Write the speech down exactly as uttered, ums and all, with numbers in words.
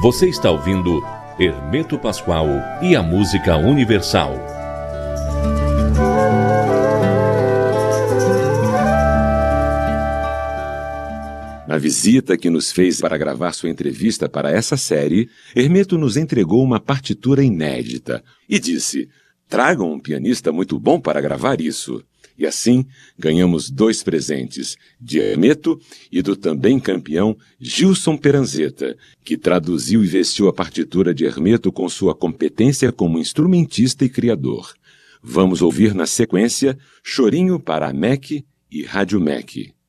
Você está ouvindo Hermeto Pascoal e a Música Universal. Na visita que nos fez para gravar sua entrevista para essa série, Hermeto nos entregou uma partitura inédita e disse: tragam um pianista muito bom para gravar isso. E assim, ganhamos dois presentes, de Hermeto e do também campeão Gilson Peranzeta, que traduziu e vestiu a partitura de Hermeto com sua competência como instrumentista e criador. Vamos ouvir na sequência Chorinho para a M E C e Rádio M E C.